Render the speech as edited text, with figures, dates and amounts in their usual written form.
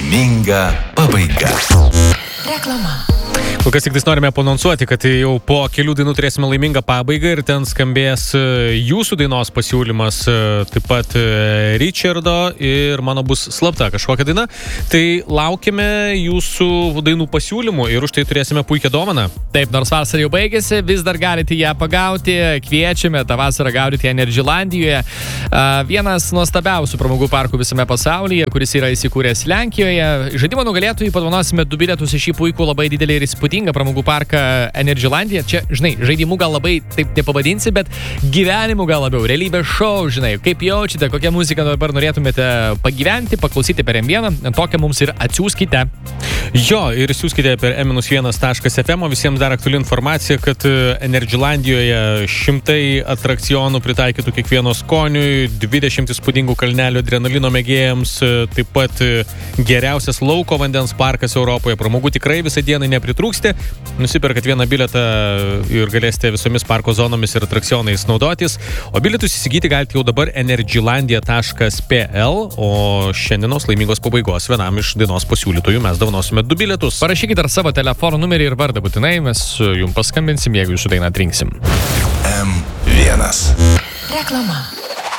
Laiminga pabaiga. Reklama. Kol kas tik norime panonsuoti, kad jau po kelių dainų turėsime laimingą pabaigą ir ten skambės jūsų dainos pasiūlymas, taip pat Richardo ir mano bus slapta kažkokia daina. Tai laukime jūsų dainų pasiūlymų ir už tai turėsime puikią dovaną. Taip, nors vasara jau baigėsi, vis dar galite ją pagauti, kviečiame tą vasarą gaudyti Energylandijoje. Vienas nuostabiausių pramogų parkų visame pasaulyje, kuris yra įsikūręs Lenkijoje. Žaidimo nugalėtojui padovanosime 2 bilietus į šį puikų labai didelį ir įspūdingą pramogų parką Energylandiją. Čia, žinai, žaidimų gal labai taip nepavadinsi, bet gyvenimų gal labiau, realybės šou, žinai, kaip jaučiate, kokią muziką dabar norėtumėte pagyventi, paklausyti per M1, tokią mums ir atsiųskite. Jo, ir siūskite per m-1.fm, visiems dar aktuali informacija, kad Energylandijoje 100 atrakcionų pritaikytų kiekvieno skoniui, 20 įspūdingų kalnelių adrenalino mėgėjams, taip pat geriausias lauko vandens parkas Europoje. Pramogų tikrai visą dieną nepritrūksite. Nusipirkat vieną bilietą ir galėsite visomis parko zonomis ir atrakcionais naudotis. O bilietus įsigyti galite jau dabar energylandia.pl, o šiandienos laimingos pabaigos vienam iš dainos pasiūlytojų mes dovanosime 2 bilietus. Parašykite dar savo telefono numerį ir vardą būtinai, mes jums paskambinsim, jeigu jūsų dainą atrinksim. M1. Reklama.